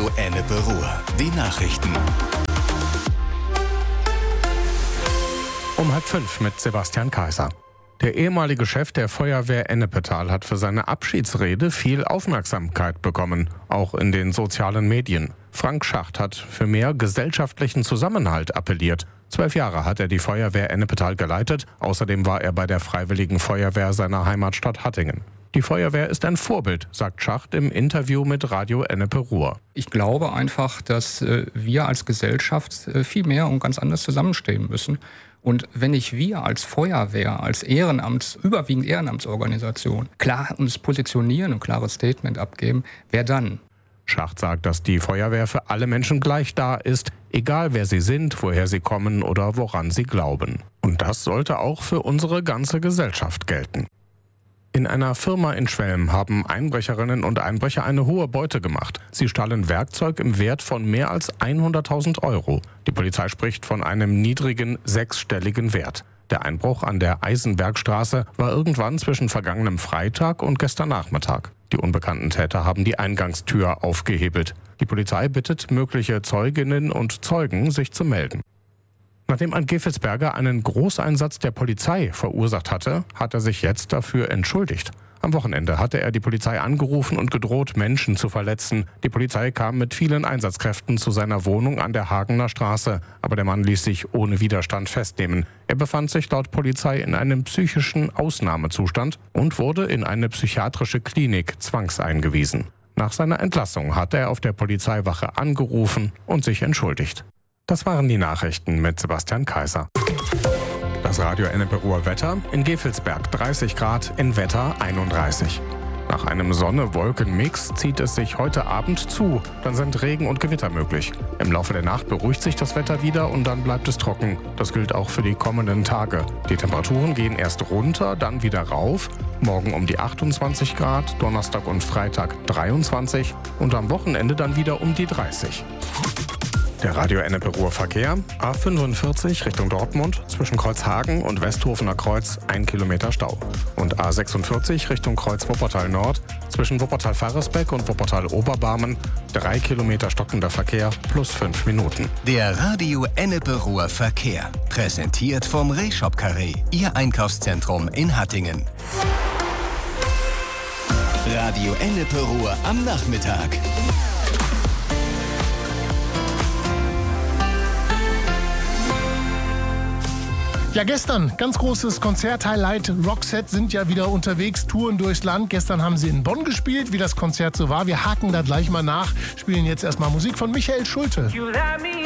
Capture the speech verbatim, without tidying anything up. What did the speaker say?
Ennepe-Ruhr. Die Nachrichten. Um halb fünf mit Sebastian Kaiser. Der ehemalige Chef der Feuerwehr Ennepetal hat für seine Abschiedsrede viel Aufmerksamkeit bekommen, auch in den sozialen Medien. Frank Schacht hat für mehr gesellschaftlichen Zusammenhalt appelliert. Zwölf Jahre hat er die Feuerwehr Ennepetal geleitet. Außerdem war er bei der Freiwilligen Feuerwehr seiner Heimatstadt Hattingen. Die Feuerwehr ist ein Vorbild, sagt Schacht im Interview mit Radio Ennepe-Ruhr. Ich glaube einfach, dass äh, wir als Gesellschaft äh, viel mehr und ganz anders zusammenstehen müssen. Und wenn nicht wir als Feuerwehr, als Ehrenamts, überwiegend Ehrenamtsorganisation, klar uns positionieren und ein klares Statement abgeben, wer dann? Schacht sagt, dass die Feuerwehr für alle Menschen gleich da ist, egal wer sie sind, woher sie kommen oder woran sie glauben. Und das sollte auch für unsere ganze Gesellschaft gelten. In einer Firma in Schwelm haben Einbrecherinnen und Einbrecher eine hohe Beute gemacht. Sie stahlen Werkzeug im Wert von mehr als hunderttausend Euro. Die Polizei spricht von einem niedrigen, sechsstelligen Wert. Der Einbruch an der Eisenbergstraße war irgendwann zwischen vergangenem Freitag und gestern Nachmittag. Die unbekannten Täter haben die Eingangstür aufgehebelt. Die Polizei bittet mögliche Zeuginnen und Zeugen, sich zu melden. Nachdem ein Gevelsberger einen Großeinsatz der Polizei verursacht hatte, hat er sich jetzt dafür entschuldigt. Am Wochenende hatte er die Polizei angerufen und gedroht, Menschen zu verletzen. Die Polizei kam mit vielen Einsatzkräften zu seiner Wohnung an der Hagener Straße, aber der Mann ließ sich ohne Widerstand festnehmen. Er befand sich laut Polizei in einem psychischen Ausnahmezustand und wurde in eine psychiatrische Klinik zwangseingewiesen. Nach seiner Entlassung hat er auf der Polizeiwache angerufen und sich entschuldigt. Das waren die Nachrichten mit Sebastian Kaiser. Das Radio Ennepe-Ruhr Wetter: in Gevelsberg dreißig Grad, in Wetter einunddreißig. Nach einem Sonne-Wolken-Mix zieht es sich heute Abend zu. Dann sind Regen und Gewitter möglich. Im Laufe der Nacht beruhigt sich das Wetter wieder und dann bleibt es trocken. Das gilt auch für die kommenden Tage. Die Temperaturen gehen erst runter, dann wieder rauf. Morgen um die achtundzwanzig Grad, Donnerstag und Freitag dreiundzwanzig und am Wochenende dann wieder um die dreißig. Der Radio Ennepe-Ruhr Verkehr: A fünfundvierzig Richtung Dortmund, zwischen Kreuzhagen und Westhofener Kreuz ein Kilometer Stau. Und A sechsundvierzig Richtung Kreuz Wuppertal Nord, zwischen Wuppertal-Farresbeck und Wuppertal-Oberbarmen drei Kilometer stockender Verkehr plus fünf Minuten. Der Radio Ennepe-Ruhr Verkehr, präsentiert vom Rehshop Carré, Ihr Einkaufszentrum in Hattingen. Radio Ennepe-Ruhr am Nachmittag. Ja, gestern ganz großes Konzert-Highlight. Roxette sind ja wieder unterwegs, touren durchs Land. Gestern haben sie in Bonn gespielt, wie das Konzert so war. Wir haken da gleich mal nach, spielen jetzt erstmal Musik von Michael Schulte. You let me